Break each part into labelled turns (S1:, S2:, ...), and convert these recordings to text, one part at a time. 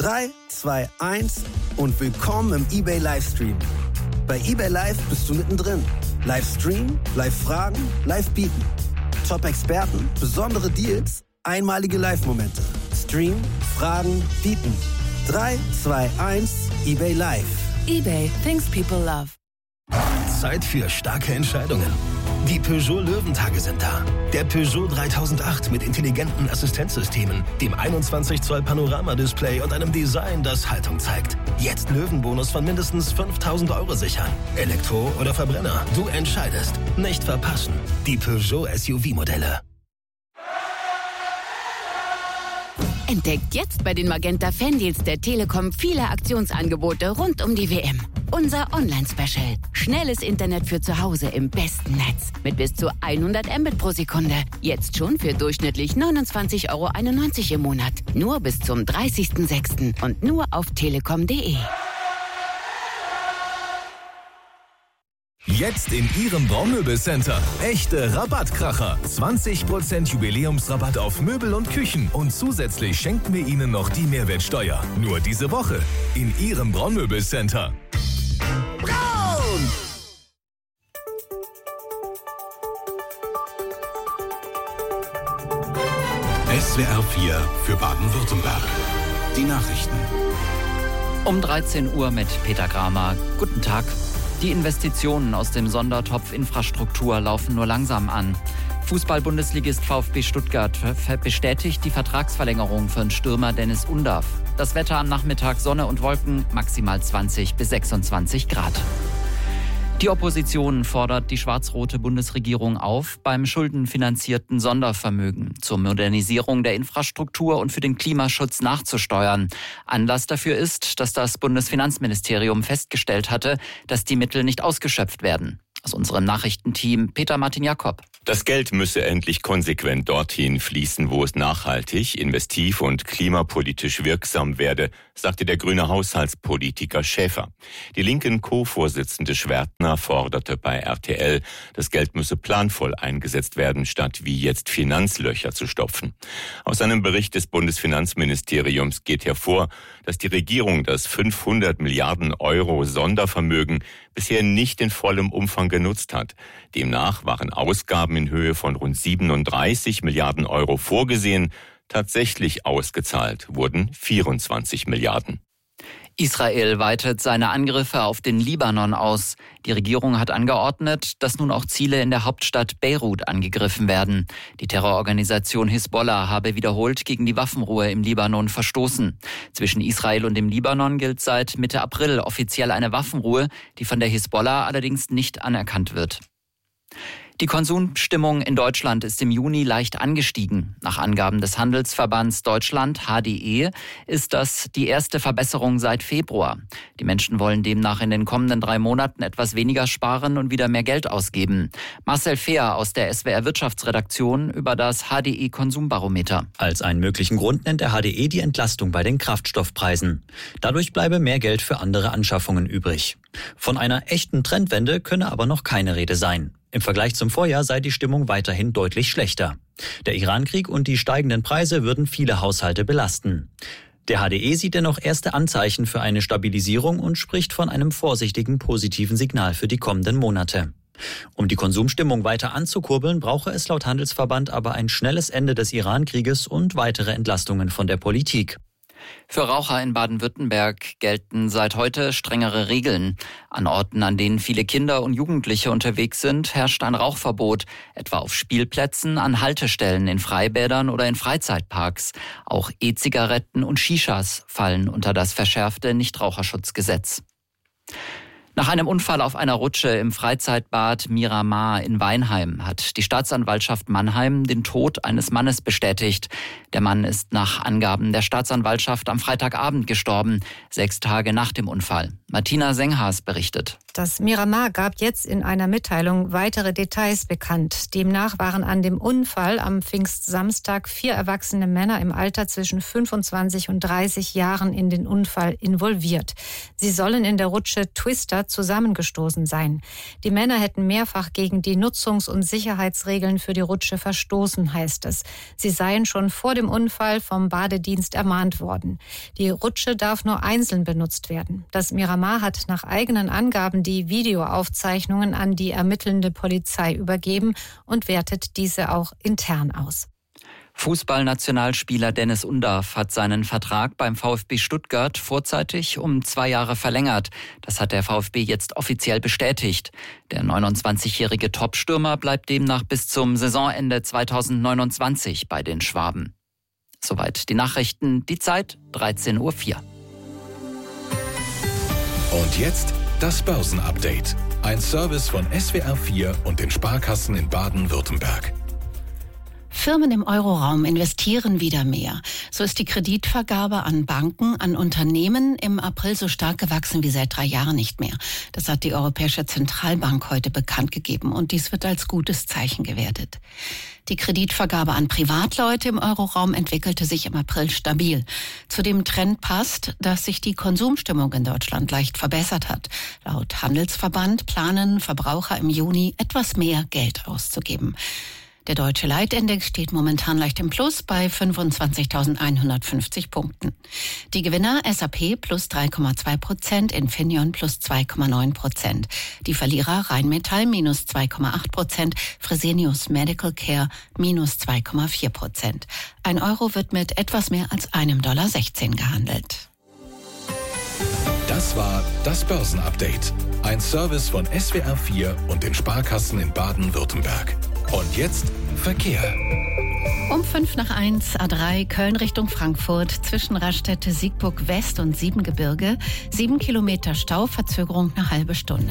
S1: 3, 2, 1 und willkommen im eBay Livestream. Bei eBay Live bist du mittendrin. Live streamen, live fragen, live bieten. Top-Experten, besondere Deals, einmalige Live-Momente. Stream, fragen, bieten. 3, 2, 1, eBay Live.
S2: eBay, things people love.
S3: Zeit für starke Entscheidungen. Die Peugeot Löwentage sind da. Der Peugeot 3008 mit intelligenten Assistenzsystemen, dem 21 Zoll Panoramadisplay und einem Design, das Haltung zeigt. Jetzt Löwenbonus von mindestens 5.000 € sichern. Elektro oder Verbrenner, du entscheidest. Nicht verpassen. Die Peugeot SUV-Modelle.
S2: Entdeckt jetzt bei den Magenta Fandeals der Telekom viele Aktionsangebote rund um die WM. Unser Online-Special. Schnelles Internet für zu Hause im besten Netz. Mit bis zu 100 Mbit pro Sekunde. Jetzt schon für durchschnittlich 29,91 € im Monat. Nur bis zum 30.06. und nur auf telekom.de.
S4: Jetzt in Ihrem Braumöbelcenter. Echte Rabattkracher. 20% Jubiläumsrabatt auf Möbel und Küchen. Und zusätzlich schenken wir Ihnen noch die Mehrwertsteuer. Nur diese Woche. In Ihrem Braumöbelcenter.
S1: Braun!
S5: SWR 4 für Baden-Württemberg. Die Nachrichten.
S6: Um 13 Uhr mit Peter Kramer. Guten Tag. Die Investitionen aus dem Sondertopf Infrastruktur laufen nur langsam an. Fußball-Bundesligist VfB Stuttgart bestätigt die Vertragsverlängerung für den Stürmer Dennis Undav. Das Wetter am Nachmittag Sonne und Wolken, maximal 20 bis 26 Grad. Die Opposition fordert die schwarz-rote Bundesregierung auf, beim schuldenfinanzierten Sondervermögen zur Modernisierung der Infrastruktur und für den Klimaschutz nachzusteuern. Anlass dafür ist, dass das Bundesfinanzministerium festgestellt hatte, dass die Mittel nicht ausgeschöpft werden. Aus unserem Nachrichtenteam Peter Martin Jakob.
S7: Das Geld müsse endlich konsequent dorthin fließen, wo es nachhaltig, investiv und klimapolitisch wirksam werde, sagte der grüne Haushaltspolitiker Schäfer. Die linken Co-Vorsitzende Schwertner forderte bei RTL, das Geld müsse planvoll eingesetzt werden, statt wie jetzt Finanzlöcher zu stopfen. Aus einem Bericht des Bundesfinanzministeriums geht hervor, dass die Regierung das 500 Milliarden € Sondervermögen bisher nicht in vollem Umfang genutzt hat. Demnach waren Ausgaben in Höhe von rund 37 Milliarden € vorgesehen. Tatsächlich ausgezahlt wurden 24 Milliarden.
S6: Israel weitet seine Angriffe auf den Libanon aus. Die Regierung hat angeordnet, dass nun auch Ziele in der Hauptstadt Beirut angegriffen werden. Die Terrororganisation Hisbollah habe wiederholt gegen die Waffenruhe im Libanon verstoßen. Zwischen Israel und dem Libanon gilt seit Mitte April offiziell eine Waffenruhe, die von der Hisbollah allerdings nicht anerkannt wird. Die Konsumstimmung in Deutschland ist im Juni leicht angestiegen. Nach Angaben des Handelsverbands Deutschland, HDE, ist das die erste Verbesserung seit Februar. Die Menschen wollen demnach in den kommenden 3 Monaten etwas weniger sparen und wieder mehr Geld ausgeben. Marcel Fehr aus der SWR Wirtschaftsredaktion über das HDE Konsumbarometer.
S8: Als einen möglichen Grund nennt der HDE die Entlastung bei den Kraftstoffpreisen. Dadurch bleibe mehr Geld für andere Anschaffungen übrig. Von einer echten Trendwende könne aber noch keine Rede sein. Im Vergleich zum Vorjahr sei die Stimmung weiterhin deutlich schlechter. Der Irankrieg und die steigenden Preise würden viele Haushalte belasten. Der HDE sieht dennoch erste Anzeichen für eine Stabilisierung und spricht von einem vorsichtigen positiven Signal für die kommenden Monate. Um die Konsumstimmung weiter anzukurbeln, brauche es laut Handelsverband aber ein schnelles Ende des Irankrieges und weitere Entlastungen von der Politik.
S6: Für Raucher in Baden-Württemberg gelten seit heute strengere Regeln. An Orten, an denen viele Kinder und Jugendliche unterwegs sind, herrscht ein Rauchverbot, etwa auf Spielplätzen, an Haltestellen, in Freibädern oder in Freizeitparks. Auch E-Zigaretten und Shishas fallen unter das verschärfte Nichtraucherschutzgesetz. Nach einem Unfall auf einer Rutsche im Freizeitbad Miramar in Weinheim hat die Staatsanwaltschaft Mannheim den Tod eines Mannes bestätigt. Der Mann ist nach Angaben der Staatsanwaltschaft am Freitagabend gestorben, 6 Tage nach dem Unfall. Martina Senghaas berichtet.
S9: Das Miramar gab jetzt in einer Mitteilung weitere Details bekannt. Demnach waren an dem Unfall am Pfingstsamstag 4 erwachsene Männer im Alter zwischen 25 und 30 Jahren in den Unfall involviert. Sie sollen in der Rutsche Twister zusammengestoßen sein. Die Männer hätten mehrfach gegen die Nutzungs- und Sicherheitsregeln für die Rutsche verstoßen, heißt es. Sie seien schon vor dem Unfall vom Badedienst ermahnt worden. Die Rutsche darf nur einzeln benutzt werden. Das Miramar hat nach eigenen Angaben die Videoaufzeichnungen an die ermittelnde Polizei übergeben und wertet diese auch intern aus.
S6: Fußballnationalspieler Dennis Undaff hat seinen Vertrag beim VfB Stuttgart vorzeitig um 2 Jahre verlängert. Das hat der VfB jetzt offiziell bestätigt. Der 29-jährige Topstürmer bleibt demnach bis zum Saisonende 2029 bei den Schwaben. Soweit die Nachrichten, die Zeit 13:04 Uhr.
S4: Und jetzt das Börsenupdate. Ein Service von SWR4 und den Sparkassen in Baden-Württemberg.
S10: Firmen im Euroraum investieren wieder mehr. So ist die Kreditvergabe an Banken, an Unternehmen im April so stark gewachsen wie seit 3 Jahren nicht mehr. Das hat die Europäische Zentralbank heute bekannt gegeben und dies wird als gutes Zeichen gewertet. Die Kreditvergabe an Privatleute im Euroraum entwickelte sich im April stabil. Zu dem Trend passt, dass sich die Konsumstimmung in Deutschland leicht verbessert hat. Laut Handelsverband planen Verbraucher im Juni etwas mehr Geld auszugeben. Der deutsche Leitindex steht momentan leicht im Plus bei 25.150 Punkten. Die Gewinner SAP plus 3,2%, Infineon plus 2,9%. Die Verlierer Rheinmetall minus 2,8%, Fresenius Medical Care minus 2,4%. Ein Euro wird mit etwas mehr als $1,16 gehandelt.
S4: Das war das Börsenupdate. Ein Service von SWR4 und den Sparkassen in Baden-Württemberg. Und jetzt Verkehr.
S10: Um 5:05 A3 Köln Richtung Frankfurt zwischen Raststätte Siegburg West und Siebengebirge 7 Kilometer Stau, Verzögerung eine halbe Stunde.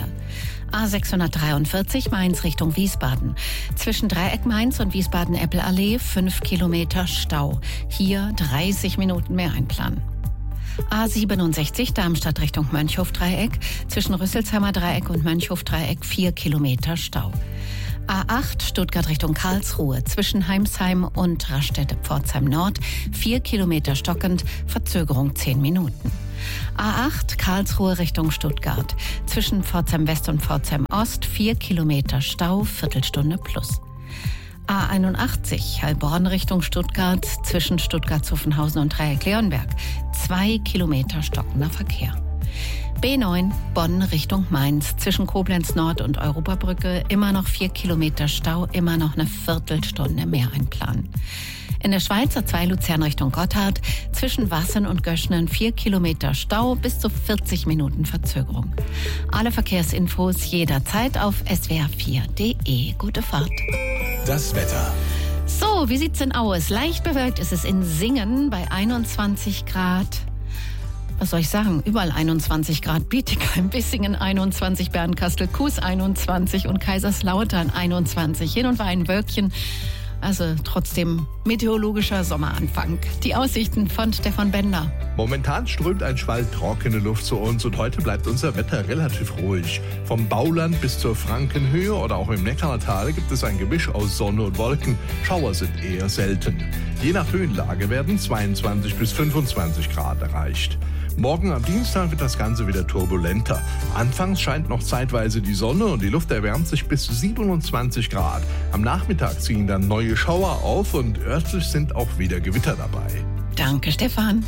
S10: A643 Mainz Richtung Wiesbaden. Zwischen Dreieck Mainz und Wiesbaden-Eppel-Allee 5 Kilometer Stau. Hier 30 Minuten mehr einplanen. A67 Darmstadt Richtung Mönchhof-Dreieck. Zwischen Rüsselsheimer Dreieck und Mönchhof-Dreieck 4 Kilometer Stau. A8 Stuttgart Richtung Karlsruhe. Zwischen Heimsheim und Raststätte-Pforzheim Nord 4 Kilometer stockend, Verzögerung 10 Minuten. A8 Karlsruhe Richtung Stuttgart. Zwischen Pforzheim West und Pforzheim Ost 4 Kilometer Stau, Viertelstunde plus. A81 Heilbronn Richtung Stuttgart. Zwischen Stuttgart-Zuffenhausen und Dreieck-Leonberg 2 Kilometer stockender Verkehr. B9 Bonn Richtung Mainz. Zwischen Koblenz Nord und Europabrücke immer noch 4 Kilometer Stau, immer noch eine Viertelstunde mehr einplanen. In der Schweiz A2 Luzern Richtung Gotthard. Zwischen Wassen und Göschnen 4 Kilometer Stau, bis zu 40 Minuten Verzögerung. Alle Verkehrsinfos jederzeit auf swr4.de. Gute Fahrt.
S4: Das Wetter.
S10: So, wie sieht's denn aus? Leicht bewölkt ist es in Singen bei 21 Grad. Was soll ich sagen? Überall 21 Grad. Bietigheim, Bissingen 21, Bernkastel-Kues 21 und Kaiserslautern 21. Hin und wieder ein Wölkchen. Also trotzdem meteorologischer Sommeranfang. Die Aussichten von Stefan Bender.
S11: Momentan strömt ein Schwall trockene Luft zu uns und heute bleibt unser Wetter relativ ruhig. Vom Bauland bis zur Frankenhöhe oder auch im Neckartal gibt es ein Gemisch aus Sonne und Wolken. Schauer sind eher selten. Je nach Höhenlage werden 22 bis 25 Grad erreicht. Morgen am Dienstag wird das Ganze wieder turbulenter. Anfangs scheint noch zeitweise die Sonne und die Luft erwärmt sich bis 27 Grad. Am Nachmittag ziehen dann neue Schauer auf und örtlich sind auch wieder Gewitter dabei.
S10: Danke, Stefan.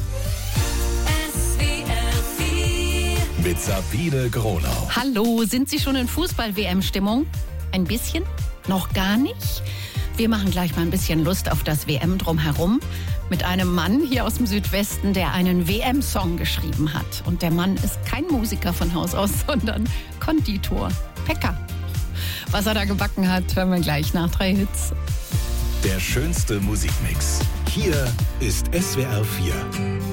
S4: Mit Sabine Gronau.
S10: Hallo, sind Sie schon in Fußball-WM-Stimmung? Ein bisschen? Noch gar nicht? Wir machen gleich mal ein bisschen Lust auf das WM drumherum mit einem Mann hier aus dem Südwesten, der einen WM-Song geschrieben hat. Und der Mann ist kein Musiker von Haus aus, sondern Konditor. Bäcker. Was er da gebacken hat, hören wir gleich nach 3 Hits.
S4: Der schönste Musikmix. Hier ist SWR4.